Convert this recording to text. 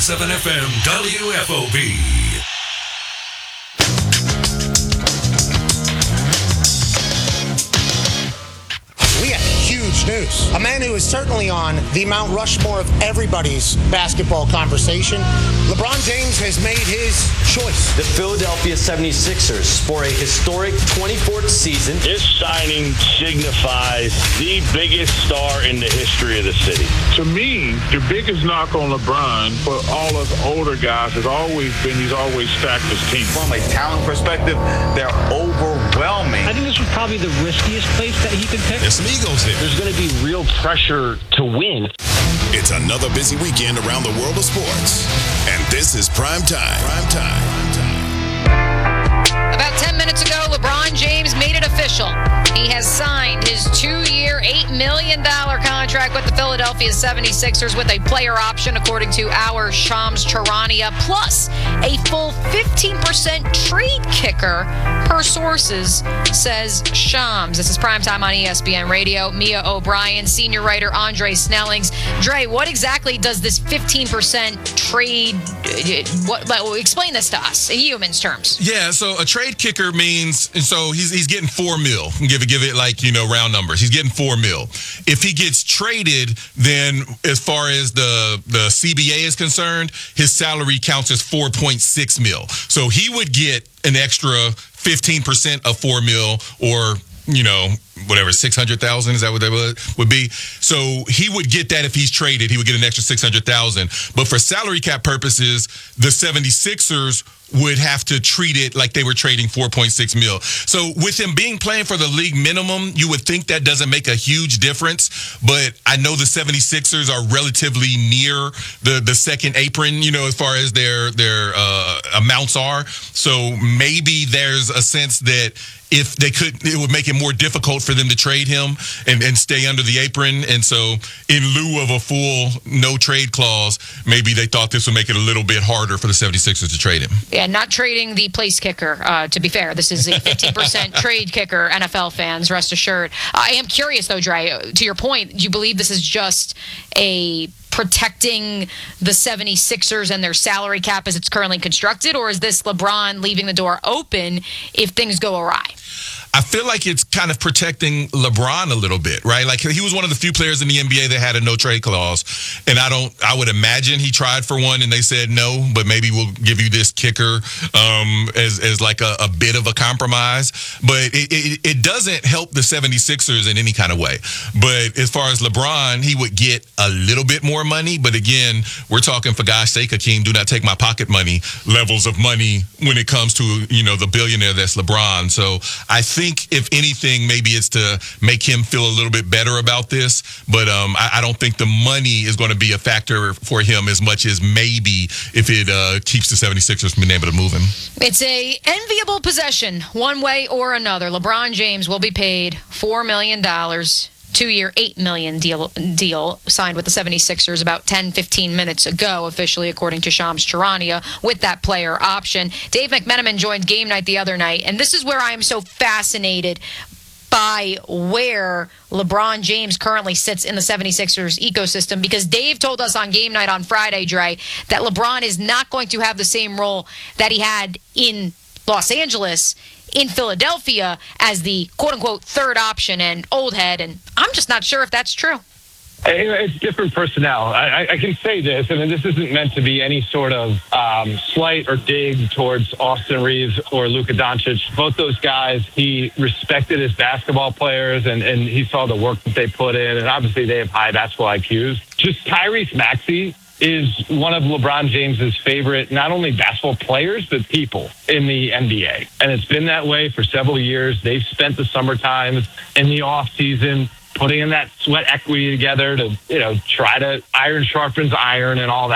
104.7 FM WFOB. We have huge news. A man who is certainly on the Mount Rushmore of everybody's basketball conversation. LeBron James has made his choice. The Philadelphia 76ers for a historic 24th season. This signing signifies the biggest star in the history of the city. To me, the biggest knock on LeBron for all us older guys has always been he's always stacked his team. From a talent perspective, they're overwhelming. I think this was probably the riskiest place that he could pick. There's some egos there. There's going to be real pressure to win. It's another busy weekend around the world of sports. And this is Prime Time. Prime Time. About 10 minutes ago, LeBron James made it official. He has signed his 2-year, $8 million contract with the Philadelphia 76ers with a player option, according to our Shams Charania, plus a full 15% trade kicker per sources, says Shams. This is Primetime on ESPN Radio. Mia O'Brien, senior writer Andre Snellings. Dre, what exactly does this 15% trade, explain this to us in humans terms? Yeah, so a trade kicker means, so he's getting $4 million. Give it like, round numbers. He's getting $4 million. If he gets traded, then as far as the CBA is concerned, his salary counts as $4.6 million. So he would get an extra 15% of $4 million, or whatever, 600,000, is that what that would be? So he would get that if he's traded. He would get an extra 600,000. But for salary cap purposes, the 76ers would have to treat it like they were trading $4.6 million. So with him playing for the league minimum, you would think that doesn't make a huge difference. But I know the 76ers are relatively near the second apron, as far as their amounts are. So maybe there's a sense that if they could, it would make it more difficult for them to trade him and stay under the apron. And so in lieu of a full no trade clause, maybe they thought this would make it a little bit harder for the 76ers to trade him. Yeah, not trading the place kicker, to be fair. This is a 15% trade kicker, NFL fans, rest assured. I am curious, though, Dre, to your point, do you believe this is just a protecting the 76ers and their salary cap as it's currently constructed, or is this LeBron leaving the door open if things go awry? I feel like it's kind of protecting LeBron a little bit, right? Like, he was one of the few players in the NBA that had a no trade clause, and I would imagine he tried for one and they said no, but maybe we'll give you this kicker as like a bit of a compromise. But it doesn't help the 76ers in any kind of way. But as far as LeBron, he would get a little bit more money. But again, we're talking, for God's sake, Hakeem, do not take my pocket money levels of money when it comes to, the billionaire that's LeBron. So I think if anything, maybe it's to make him feel a little bit better about this. But I don't think the money is going to be a factor for him as much as maybe if it keeps the 76ers from being able to move him. It's a enviable possession, one way or another. LeBron James will be paid $4 million. 2-year, $8 million deal signed with the 76ers about 10-15 minutes ago, officially, according to Shams Charania, with that player option. Dave McMenamin joined Game Night the other night, and this is where I am so fascinated by where LeBron James currently sits in the 76ers ecosystem, because Dave told us on Game Night on Friday, Dre, that LeBron is not going to have the same role that he had in Los Angeles in Philadelphia as the quote-unquote third option and old head, and I'm just not sure if that's true. It's different personnel. I can say this, and this isn't meant to be any sort of slight or dig towards Austin Reeves or Luka Doncic. Both those guys, he respected as basketball players, and he saw the work that they put in, and obviously they have high basketball IQs. Just Tyrese Maxey is one of LeBron James's favorite, not only basketball players, but people in the NBA. And it's been that way for several years. They've spent the summertime in the off season putting in that sweat equity together to, try to iron sharpens iron and all that.